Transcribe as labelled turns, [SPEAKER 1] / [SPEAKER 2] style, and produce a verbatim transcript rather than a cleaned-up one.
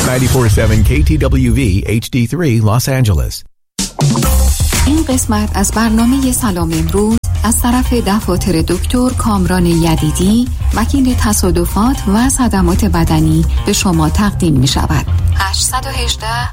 [SPEAKER 1] نود و چهار ممیز هفت کی تی دبلیو وی اچ دی سه Los Angeles.
[SPEAKER 2] این قسمت از برنامه سلام امروز از طرف دفاتر دکتر کامران یدیدی، وکیل تصادفات و صدمات بدنی به شما تقدیم می شود. هشت یک هشت